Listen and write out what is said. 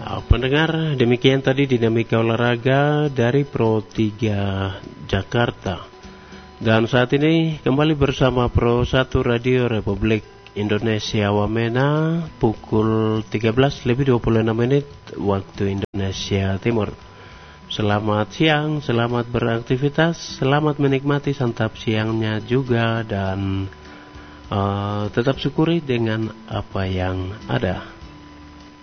Pendengar, demikian tadi dinamika olahraga dari Pro 3 Jakarta. Dan saat ini kembali bersama Pro 1 Radio Republik Indonesia Wamena, pukul 13:26 waktu Indonesia Timur. Selamat siang, selamat beraktivitas, selamat menikmati santap siangnya juga, dan tetap syukuri dengan apa yang ada.